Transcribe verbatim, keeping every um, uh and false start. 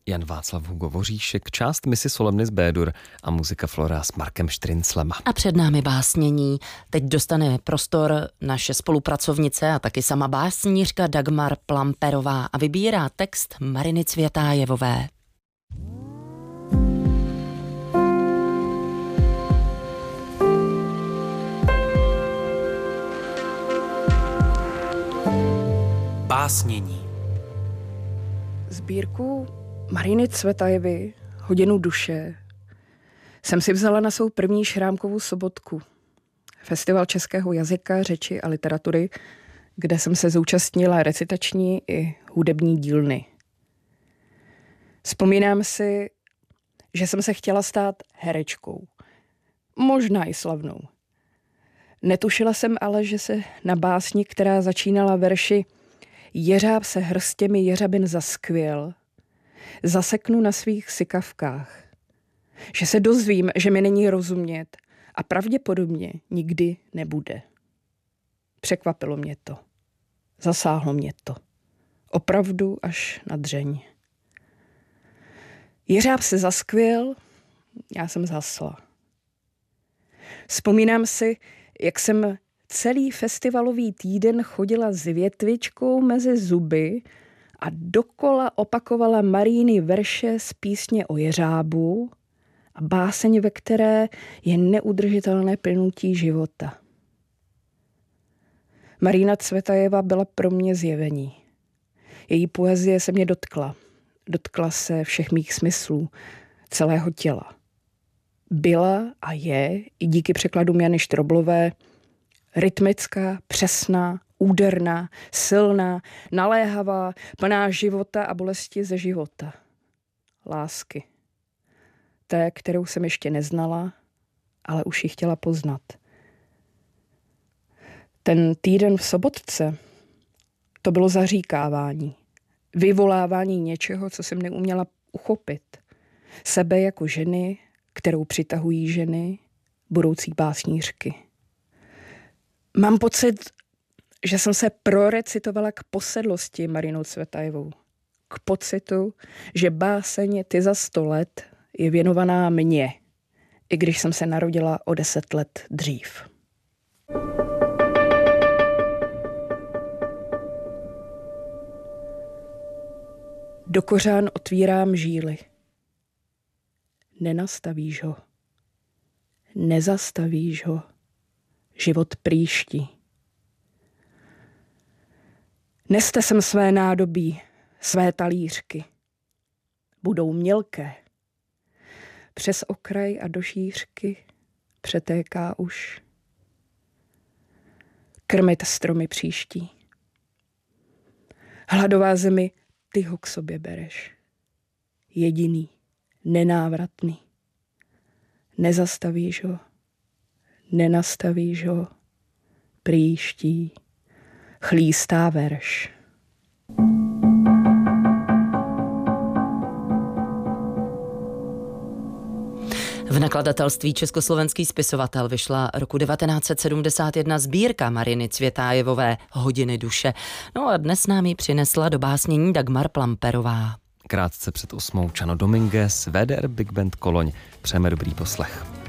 Jan Václav Hugo Voříšek, část Missy Solemnis B-dur a muzika Flora s Markem Štrinclem. A před námi básnění. Teď dostane prostor naše spolupracovnice a taky sama básnířka Dagmar Plamperová a vybírá text Mariny Cvětájevové. Básnění. Sbírku Mariny Cvětájevy Hodinu duše jsem si vzala na svou první Šrámkovu sobotku. Festival českého jazyka, řeči a literatury, kde jsem se zúčastnila recitační i hudební dílny. Vzpomínám si, že jsem se chtěla stát herečkou. Možná i slavnou. Netušila jsem ale, že se na básni, která začínala verši Jeřáb se hrstěmi jeřabin zaskvěl, zaseknu na svých sykavkách. Že se dozvím, že mi není rozumět a pravděpodobně nikdy nebude. Překvapilo mě to. Zasáhlo mě to. Opravdu až na dřeň. Jeřáb se zaskvěl, já jsem zhasla. Vzpomínám si, jak jsem celý festivalový týden chodila s větvičkou mezi zuby a dokola opakovala Maríny verše z písně o jeřábu a báseň, ve které je neudržitelné plynutí života. Marina Cvětájeva byla pro mě zjevení. Její poezie se mě dotkla. Dotkla se všech mých smyslů, celého těla. Byla a je, i díky překladům Jany Štroblové, rytmická, přesná, úderná, silná, naléhavá, plná života a bolesti ze života. Lásky. Té, kterou jsem ještě neznala, ale už ji chtěla poznat. Ten týden v Sobotce, to bylo zaříkávání. Vyvolávání něčeho, co jsem neuměla uchopit. Sebe jako ženy, kterou přitahují ženy, budoucí básnířky. Mám pocit, že jsem se prorecitovala k posedlosti Marinou Cvětájevou. K pocitu, že báseň Ty za sto let je věnovaná mně, i když jsem se narodila o deset let dřív. Do kořán otvírám žíly. Nenastavíš ho. Nezastavíš ho. Život prýští. Neste sem své nádobí, své talířky. Budou mělké. Přes okraj a do šířky přetéká už. Krmit stromy příští. Hladová zemi, ty ho k sobě bereš. Jediný, nenávratný. Nezastavíš ho. Nenastavíš ho, prýští, chlístá verš. V nakladatelství Československý spisovatel vyšla roku devatenáct set sedmdesát jedna sbírka Mariny Cvětájevové Hodiny duše. No a dnes nám ji přinesla do básnění Dagmar Plamperová. Krátce před osmou Čano Dominguez, V D R Big Band Koloň. Přejeme dobrý poslech.